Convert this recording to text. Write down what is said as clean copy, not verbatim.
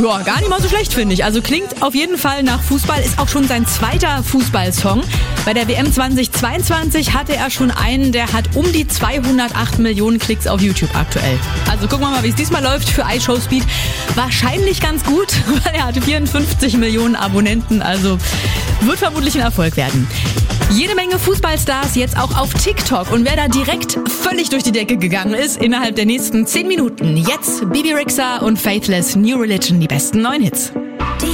Ja, gar nicht mal so schlecht, finde ich. Also klingt auf jeden Fall nach Fußball, ist auch schon sein zweiter Fußballsong. Bei der WM 2022 hatte er schon einen, der hat um die 208 Millionen Klicks auf YouTube aktuell. Also gucken wir mal, wie es diesmal läuft für iShowSpeed. Wahrscheinlich ganz gut, weil er hatte 54 Millionen Abonnenten, also wird vermutlich ein Erfolg werden. Jede Menge Fußballstars jetzt auch auf TikTok. Und wer da direkt völlig durch die Decke gegangen ist, innerhalb der nächsten 10 Minuten. Jetzt Bebe Rexha und Faithless New Religion, die besten neuen Hits.